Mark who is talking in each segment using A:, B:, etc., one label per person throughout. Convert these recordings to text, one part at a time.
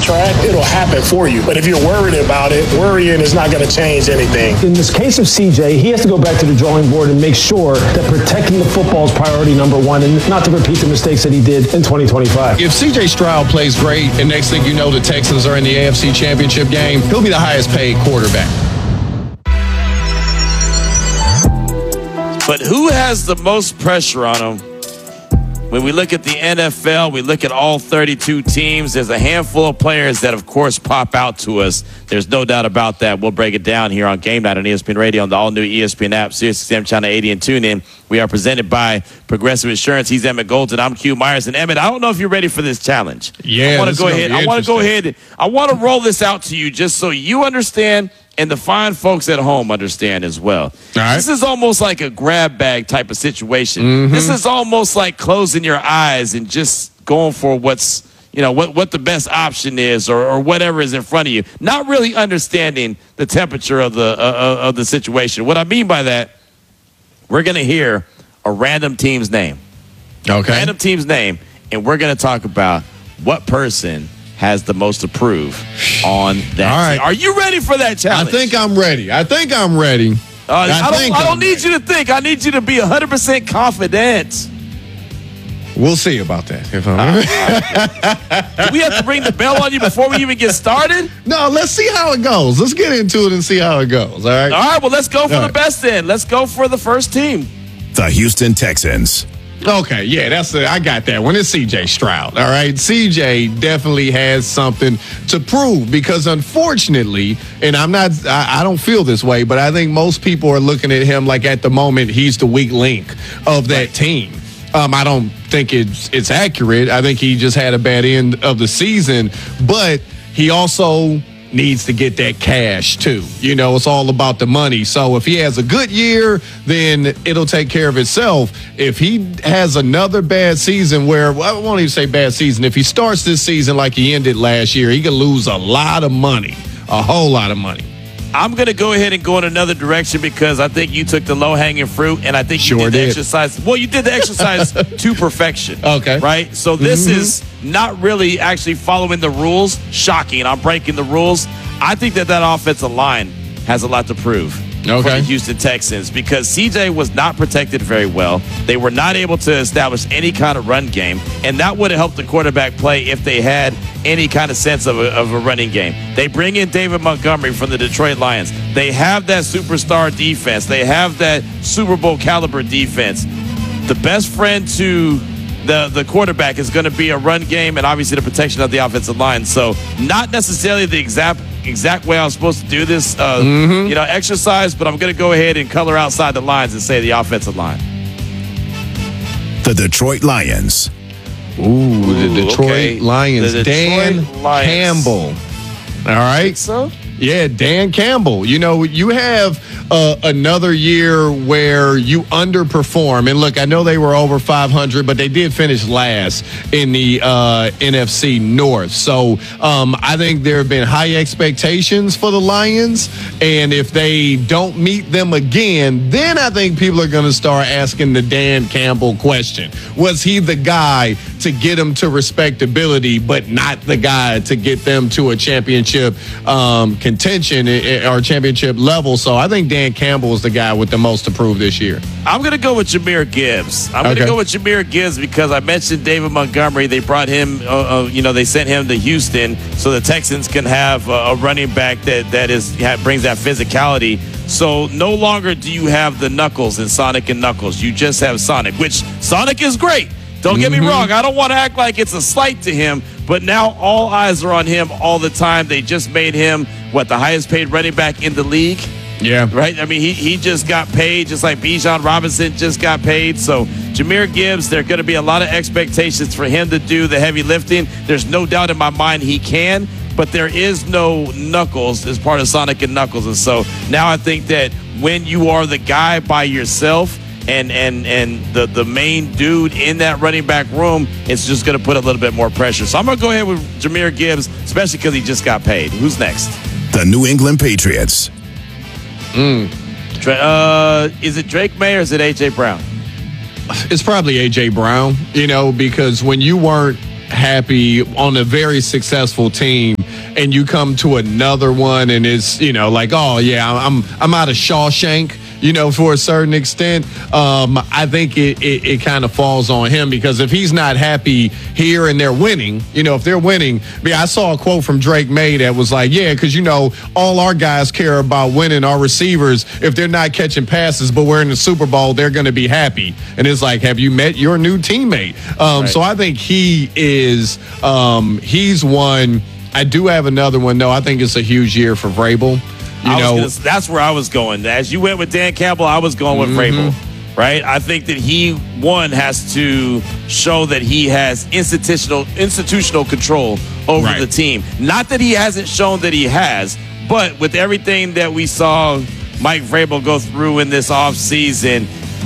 A: track, it'll happen for you. But if you're worried about it, worrying is not going to change anything.
B: In this case of CJ, he has to go back to the drawing board and make sure that protecting the football is priority number one and not to repeat the mistakes that he did in 2025.
C: If CJ Stroud plays great and next thing you know the Texans are in the AFC Championship game, he'll be the highest paid quarterback.
D: But who has the most pressure on him? When we look at the NFL, we look at all 32 teams. There's a handful of players that, of course, pop out to us. There's no doubt about that. We'll break it down here on Game Night on ESPN Radio, on the all-new ESPN app, SiriusXM Channel 80 and TuneIn. We are presented by Progressive Insurance. He's Emmett Golden. I'm Q Myers. And Emmett, I don't know if you're ready for this challenge.
C: Yeah,
D: I want to go ahead. I want to roll this out to you just so you understand and the fine folks at home understand as well.
C: All right.
D: This is almost like a grab bag type of situation. Mm-hmm. This is almost like closing your eyes and just going for what's, what the best option is or whatever is in front of you. Not really understanding the temperature of the situation. What I mean by that, we're going to hear a random team's name.
C: Okay.
D: Random team's name, and we're going to talk about what person has the most to prove on that.
C: All right.
D: Are you ready for that challenge?
C: I think I'm ready. I
D: don't need you to think. I need you to be 100% confident.
C: We'll see about that.
D: Do we have to ring the bell on you before we even get started?
C: No, let's see how it goes. Let's get into it and see how it goes. All right.
D: All right. Well, let's go for the best then. Let's go for the first team.
E: The Houston Texans.
C: Okay, yeah, I got that one. It's CJ Stroud, all right? CJ definitely has something to prove because unfortunately, and I don't feel this way, but I think most people are looking at him like at the moment he's the weak link of that team. I don't think it's accurate. I think he just had a bad end of the season, but he also needs to get that cash too. It's all about the money. So if he has a good year, then it'll take care of itself. If he has another bad season I won't even say bad season. If he starts this season like he ended last year, he could lose a lot of money, a whole lot of money.
D: I'm going to go ahead and go in another direction because I think you took the low-hanging fruit, and I think you did the exercise. Well, you did the exercise to perfection.
C: Okay.
D: Right? So this is not really actually following the rules. Shocking. I'm breaking the rules. I think that offensive line has a lot to prove for the Houston Texans because CJ was not protected very well. They were not able to establish any kind of run game, and that would have helped the quarterback play if they had any kind of sense of a running game. They bring in David Montgomery from the Detroit Lions. They have that superstar defense. They have that Super Bowl caliber defense. The best friend to the quarterback is going to be a run game and obviously the protection of the offensive line. So not necessarily the exact way I was supposed to do this exercise, but I'm going to go ahead and color outside the lines and say the offensive line.
E: The Detroit Lions.
C: Ooh, the Detroit Lions. Dan Campbell. All right.
D: So?
C: Yeah, Dan Campbell. You have another year where you underperform. And look, I know they were over 500, but they did finish last in the NFC North. So I think there have been high expectations for the Lions. And if they don't meet them again, then I think people are going to start asking the Dan Campbell question. Was he the guy to get them to respectability, but not the guy to get them to a championship contention or championship level? So I think Dan Campbell is the guy with the most to prove this year.
D: I'm going to go with Jahmyr Gibbs. Because I mentioned David Montgomery. They brought him, they sent him to Houston so the Texans can have a running back that brings that physicality. So no longer do you have the Knuckles in Sonic and Knuckles. You just have Sonic, which Sonic is great. Don't get me wrong. I don't want to act like it's a slight to him, but now all eyes are on him all the time. They just made him, the highest paid running back in the league?
C: Yeah.
D: Right? I mean, he just got paid just like Bijan Robinson just got paid. So Jahmyr Gibbs, there are going to be a lot of expectations for him to do the heavy lifting. There's no doubt in my mind he can, but there is no Knuckles as part of Sonic and Knuckles. And so now I think that when you are the guy by yourself, and the main dude in that running back room, it's just going to put a little bit more pressure. So I'm going to go ahead with Jahmyr Gibbs, especially because he just got paid. Who's next?
E: The New England Patriots.
D: Is it Drake May or is it A.J. Brown?
C: It's probably A.J. Brown, because when you weren't happy on a very successful team, and you come to another one and it's, like, oh yeah, I'm out of Shawshank, for a certain extent. I think it kind of falls on him, because if he's not happy here and they're winning, if they're winning, I saw a quote from Drake May that was like, yeah, because all our guys care about winning, our receivers, if they're not catching passes but we're in the Super Bowl, they're going to be happy. And it's like, have you met your new teammate?
D: Right.
C: So I think he is he's one. I do have another one, though. I think it's a huge year for Vrabel.
D: That's where I was going. As you went with Dan Campbell, I was going with Vrabel, right? I think that he, has to show that he has institutional control over the team. Not that he hasn't shown that he has, but with everything that we saw Mike Vrabel go through in this offseason,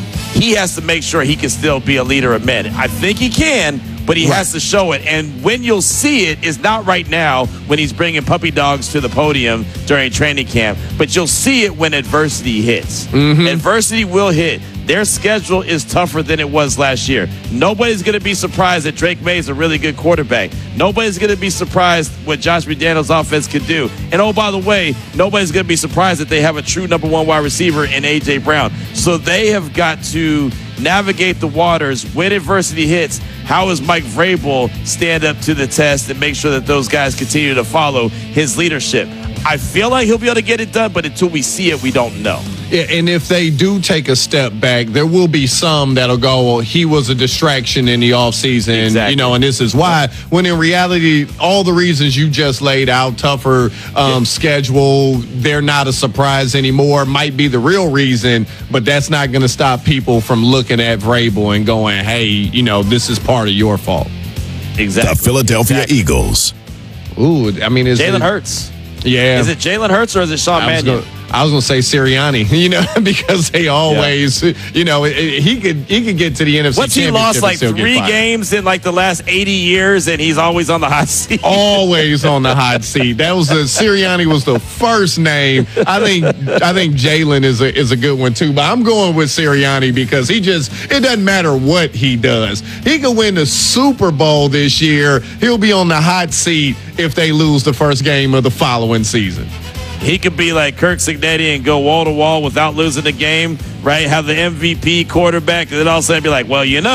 D: he has to make sure he can still be a leader of men. I think he can, but he has to show it. And when you'll see it is not right now when he's bringing puppy dogs to the podium during training camp, but you'll see it when adversity hits. Adversity will hit. Their schedule is tougher than it was last year. Nobody's going to be surprised that Drake May is a really good quarterback. Nobody's going to be surprised what Josh McDaniels' offense could do. And oh, by the way, nobody's going to be surprised that they have a true number one wide receiver in A.J. Brown. So they have got to navigate the waters when adversity hits. How does Mike Vrabel stand up to the test and make sure that those guys continue to follow his leadership? I feel like he'll be able to get it done, but until we see it, we don't know.
C: Yeah, and if they do take a step back, there will be some that'll go, well, he was a distraction in the offseason,
D: exactly.
C: And this is why. When in reality, all the reasons you just laid out, tougher schedule, they're not a surprise anymore, might be the real reason, but that's not going to stop people from looking at Vrabel and going, hey, this is part of your fault.
D: Exactly.
E: The Philadelphia Eagles.
C: Ooh, I mean, is
D: Jalen Hurts.
C: Yeah.
D: Is it Jalen Hurts or is it Sean Mannion?
C: I was going to say Sirianni, because they always, he could get to the NFC
D: What's
C: Championship.
D: He lost like
C: and
D: 3 games in like the last 80 years, and he's always on the hot seat.
C: Always on the hot seat. Sirianni was the first name. I think Jalen is a good one too, but I'm going with Sirianni because it doesn't matter what he does. He could win the Super Bowl this year. He'll be on the hot seat if they lose the first game of the following season.
D: He could be like Kirk Cignetti and go wall to wall without losing the game, right? Have the MVP quarterback, and then all of a sudden be like, well, in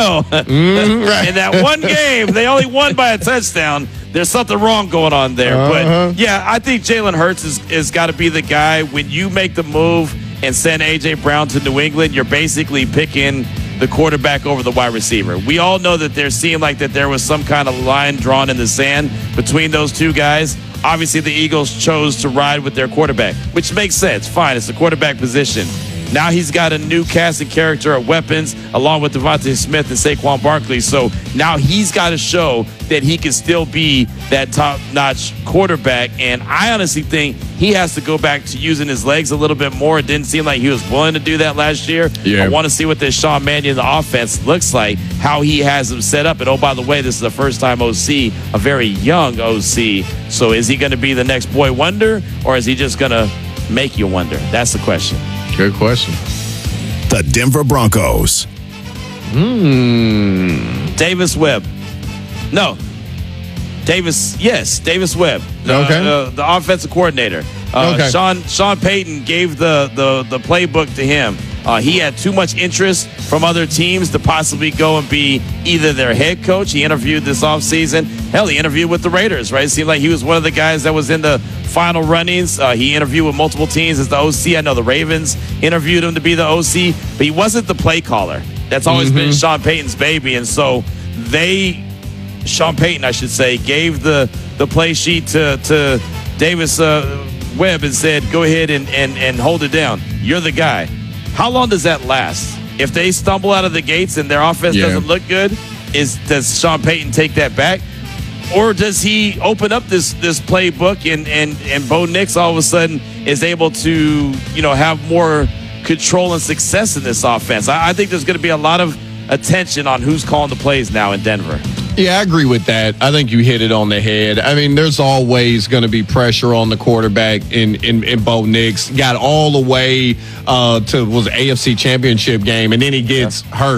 D: that one game, they only won by a touchdown. There's something wrong going on there. But, yeah, I think Jalen Hurts is got to be the guy. When you make the move and send A.J. Brown to New England, you're basically picking the quarterback over the wide receiver. We all know that there seemed like that there was some kind of line drawn in the sand between those two guys. Obviously, the Eagles chose to ride with their quarterback, which makes sense. Fine, it's the quarterback position. Now he's got a new cast and character of weapons along with Devontae Smith and Saquon Barkley. So now he's got to show that he can still be that top-notch quarterback. And I honestly think he has to go back to using his legs a little bit more. It didn't seem like he was willing to do that last year.
C: Yeah.
D: I want to see what this Sean Mannion offense looks like, how he has them set up. And, oh, by the way, this is the first-time OC, a very young OC. So is he going to be the next boy wonder, or is he just going to make you wonder? That's the question.
C: Good question.
E: The Denver Broncos.
D: Davis Webb. No. Davis Webb. The offensive coordinator.
C: Okay.
D: Sean Payton gave the playbook to him. He had too much interest from other teams to possibly go and be either their head coach. He interviewed this offseason. Hell, he interviewed with the Raiders, right? It seemed like he was one of the guys that was in the final runnings. He interviewed with multiple teams as the OC. I know the Ravens interviewed him to be the OC, but he wasn't the play caller. That's always been Sean Payton's baby. And so Sean Payton, I should say, gave the play sheet to Davis Webb and said, go ahead and hold it down. You're the guy. How long does that last? If they stumble out of the gates and their offense doesn't look good, does Sean Payton take that back? Or does he open up this playbook and Bo Nix all of a sudden is able to, have more control and success in this offense? I think there's going to be a lot of attention on who's calling the plays now in Denver.
C: Yeah, I agree with that. I think you hit it on the head. I mean, there's always going to be pressure on the quarterback in Bo Nix. Got all the way to was AFC Championship game, and then he gets hurt.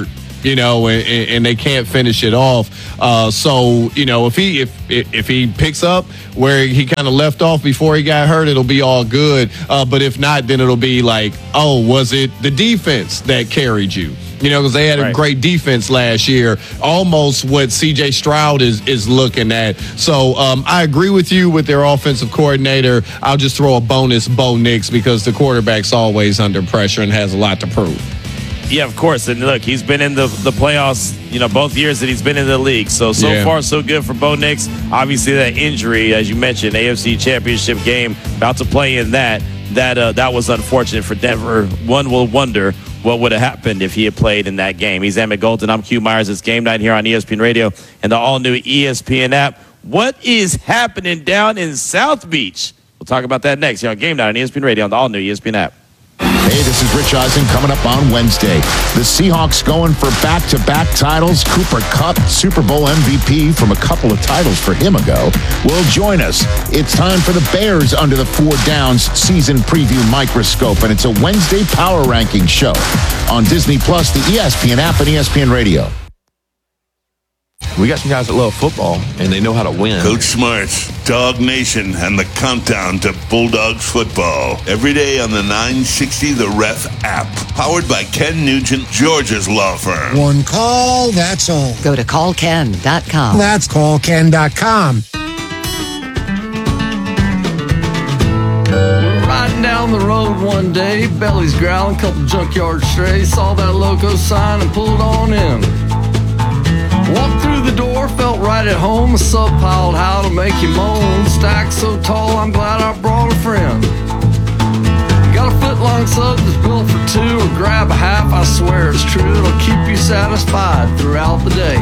C: and they can't finish it off. So if he picks up where he kind of left off before he got hurt, it'll be all good. But if not, then it'll be like, oh, was it the defense that carried you? Because they had a great defense last year, almost what C.J. Stroud is looking at. So I agree with you with their offensive coordinator. I'll just throw a bonus, Bo Nix, because the quarterback's always under pressure and has a lot to prove.
D: Yeah, of course. And look, he's been in the playoffs, both years that he's been in the league. So far, so good for Bo Nix. Obviously, that injury, as you mentioned, AFC Championship game, about to play in that was unfortunate for Denver. One will wonder what would have happened if he had played in that game. He's Emmett Golden. I'm Q Myers. It's Game Night here on ESPN Radio and the all-new ESPN app. What is happening down in South Beach? We'll talk about that next here on Game Night on ESPN Radio on the all-new ESPN app.
F: Hey, this is Rich Eisen coming up on Wednesday. The Seahawks going for back-to-back titles. Cooper Kupp, Super Bowl MVP from a couple of titles for him ago, will join us. It's time for the Bears Under the Four Downs season preview microscope, and it's a Wednesday power ranking show on Disney Plus, the ESPN app, and ESPN Radio.
G: We got some guys that love football, and they know how to win.
H: Coach Smarts, Dog Nation, and the countdown to Bulldogs football. Every day on the 960 The Ref app. Powered by Ken Nugent, Georgia's law firm.
I: One call, that's all.
J: Go to callken.com.
I: That's callken.com.
K: We're riding down the road one day, bellies growling, couple junkyard strays, saw that loco sign and pulled on in. Walked through the door, felt right at home. A sub piled how to make you moan. Stack so tall, I'm glad I brought a friend. Got a foot-long sub that's built for two, or grab a half, I swear it's true. It'll keep you satisfied throughout the day.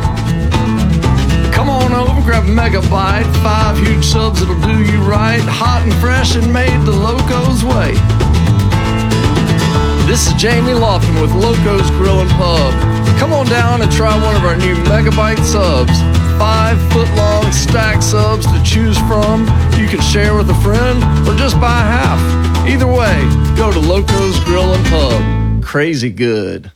K: Come on over, grab a megabyte. 5 huge subs that'll do you right. Hot and fresh and made the Loco's way. This is Jamie Lofton with Loco's Grill and Pub. Come on down and try one of our new megabyte subs. 5-foot-long stack subs to choose from. You can share with a friend or just buy half. Either way, go to Loco's Grill and Pub. Crazy good.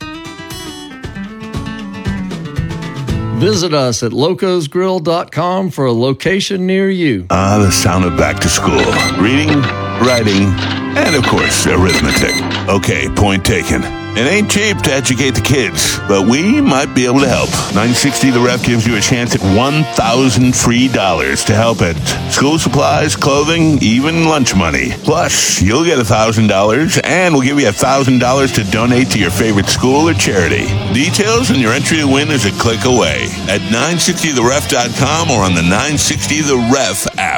K: Visit us at locosgrill.com for a location near you.
H: The sound of back to school. Reading, writing, and of course, arithmetic. Okay, point taken. It ain't cheap to educate the kids, but we might be able to help. 960 The Ref gives you a chance at $1,000 free to help at school supplies, clothing, even lunch money. Plus, you'll get $1,000, and we'll give you $1,000 to donate to your favorite school or charity. Details and your entry to win is a click away at 960theref.com or on the 960 The Ref app.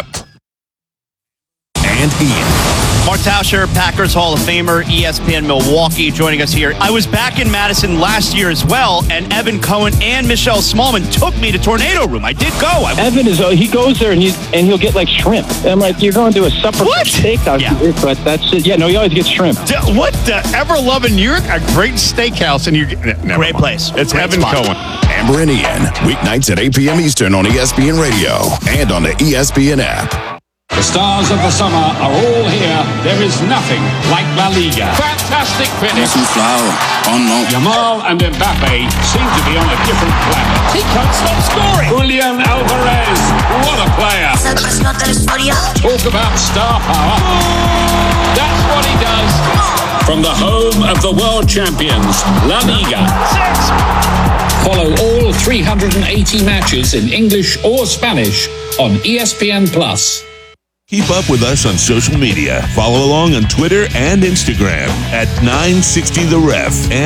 E: And Ian.
L: Mark Tauscher, Packers Hall of Famer, ESPN Milwaukee, joining us here. I was back in Madison last year as well, and Evan Cohen and Michelle Smallman took me to Tornado Room. I did go.
M: Evan he goes there and he'll get like shrimp. And I'm like, you're going to do a supper steakhouse, but that's it. Yeah, no, he always gets shrimp.
N: What the ever-loving? You're a great steakhouse, and you're
L: great place.
N: It's
L: great
N: Evan
L: spot.
N: Cohen.
E: Amber and Ian, weeknights at 8 p.m. Eastern on ESPN Radio and on the ESPN app.
O: The stars of the summer are all here. There is nothing like La Liga. Fantastic finish. Yamal and Mbappe seem to be on a different planet.
L: He can't stop scoring.
O: Julian Alvarez, what a player. Talk about star power. That's what he does. From the home of the world champions, La Liga. Follow all 380 matches in English or Spanish on ESPN+.
H: Keep up with us on social media. Follow along on Twitter and Instagram at 960 The Ref and